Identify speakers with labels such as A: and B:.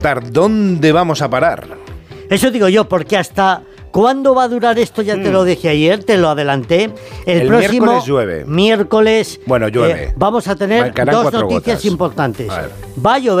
A: ¿Dónde vamos a parar?
B: Eso digo yo, porque hasta... ¿Cuándo va a durar esto? Ya te lo dije ayer, te lo adelanté. El próximo
A: miércoles llueve.
B: Miércoles
A: Bueno, llueve.
B: vamos a tener
A: Caerán
B: dos
A: 4
B: noticias
A: gotas.
B: importantes.
A: A ver.
B: Va a llover.